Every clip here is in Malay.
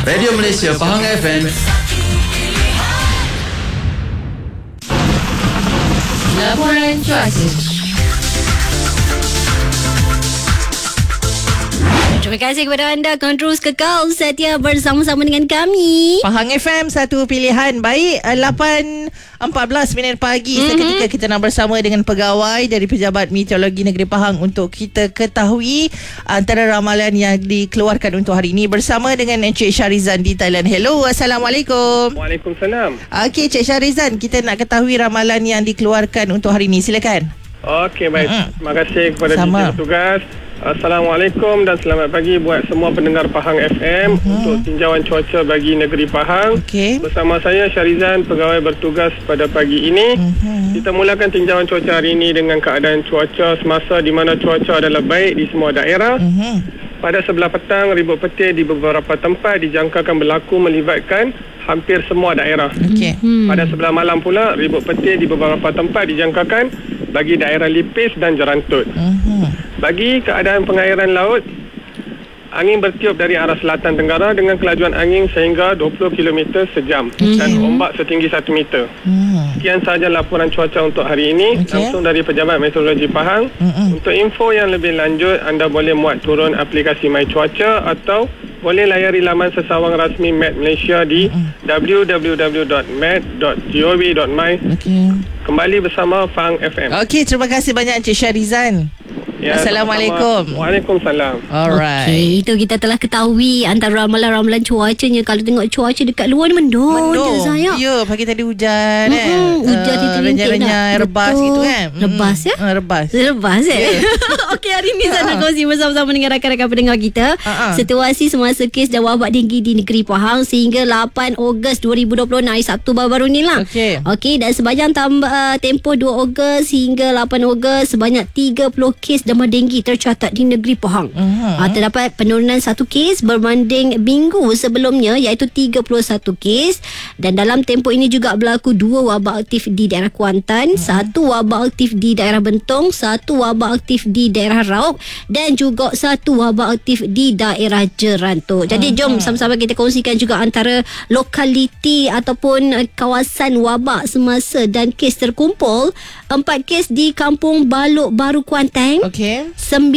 Radio Malaysia Pahang FM. Laporan cuaca. Terima kasih kepada anda. Korang terus kekal setia bersama-sama dengan kami. Pahang FM, satu pilihan. Baik, 8.14 pagi. Seketika kita nak bersama dengan pegawai dari Pejabat Meteorologi Negeri Pahang untuk kita ketahui antara ramalan yang dikeluarkan untuk hari ini bersama dengan Encik Syarizan di Thailand. Hello, Assalamualaikum. Waalaikumsalam. Okey, Encik Syarizan, kita nak ketahui ramalan yang dikeluarkan untuk hari ini. Silakan. Okey, baik. Terima kasih kepada Sama. DJ Petugas. Assalamualaikum dan selamat pagi buat semua pendengar Pahang FM untuk tinjauan cuaca bagi negeri Pahang. Okey. Bersama saya Syarizan, pegawai bertugas pada pagi ini. Kita mulakan tinjauan cuaca hari ini dengan keadaan cuaca semasa di mana cuaca adalah baik di semua daerah. Pada sebelah petang, ribut petir di beberapa tempat dijangkakan berlaku melibatkan hampir semua daerah. Okey. Pada sebelah malam pula, ribut petir di beberapa tempat dijangkakan bagi daerah Lipis dan Jerantut. Bagi keadaan pengairan laut, angin bertiup dari arah selatan tenggara dengan kelajuan angin sehingga 20 km sejam dan ombak setinggi 1 meter. Sekian sahaja laporan cuaca untuk hari ini langsung dari Pejabat Meteorologi Pahang. Untuk info yang lebih lanjut, anda boleh muat turun aplikasi My Cuaca atau boleh layari laman sesawang rasmi Met Malaysia di www.met.gov.my. Kembali bersama Pahang FM. Okey, terima kasih banyak Encik Syarizan. Ya, Assalamualaikum. sama-sama. Waalaikumsalam. Alright. Okey, itu kita telah ketahui antara ramalan-ramalan cuacanya. Kalau tengok cuaca dekat luar ni mendung je saya. Ya, pagi tadi hujan Hujan titik-titik renyah-renyah rebas Betul. gitu kan. Rebas ya? Rebas. Lepas Okey, hari ni saya nak kongsi bersama-sama dengan rakan-rakan pendengar kita situasi semasa kes dan wabak denggi di negeri Pahang sehingga 8 Ogos 2020, hari Sabtu baru-baru ni lah. Okey, dan sepanjang tempoh 2 Ogos hingga 8 Ogos sebanyak 30 kes demam denggi tercatat di negeri Pahang. Terdapat penurunan 1 kes berbanding minggu sebelumnya iaitu 31 kes, dan dalam tempoh ini juga berlaku 2 wabak aktif di daerah Kuantan, 1 wabak aktif di daerah Bentong, 1 wabak aktif di daerah Raub dan juga 1 wabak aktif di daerah Jerantut. Jadi jom sama-sama kita kongsikan juga antara lokaliti ataupun kawasan wabak semasa dan kes terkumpul. 4 kes di Kampung Balok Baru Kuantan. 9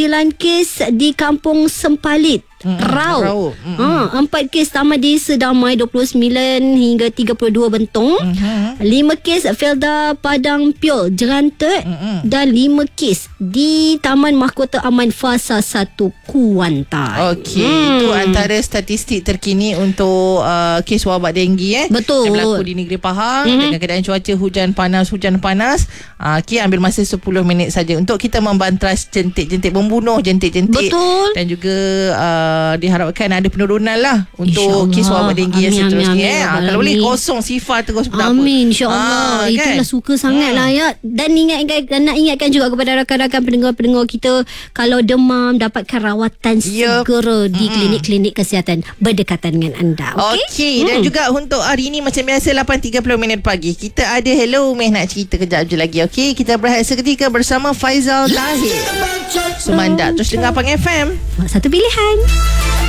kes di Kampung Sempalit Raub. 4 kes Taman Desa Damai 29 hingga 32 Bentong. 5 kes Felda Padang Piol Jerantut dan 5 kes di Taman Mahkota Aman Fasa 1 Kuantan. Okey, itu antara statistik terkini untuk kes wabak denggi Betul. yang berlaku di negeri Pahang dengan keadaan cuaca hujan panas. Okey, ambil masa 10 minit saja untuk kita membantras jentik-jentik membunuh jentik-jentik. Betul. Dan juga diharapkan ada penurunan lah untuk kes wabak denggi yang seterusnya. Kalau boleh kosong sifar terus berapa. Amin, insyaAllah. Itulah suka sangat lah ya. Dan nak ingatkan juga kepada rakan-rakan pendengar-pendengar kita, kalau demam dapatkan rawatan segera di klinik-klinik kesihatan berdekatan dengan anda. Okey. Dan juga untuk hari ini macam biasa 8.30 pagi kita ada Hello Meh nak cerita kejap je lagi. Okey, kita berehat seketika bersama Faizal Tahir Sumandak. Terus dengar Pahang FM, satu pilihan.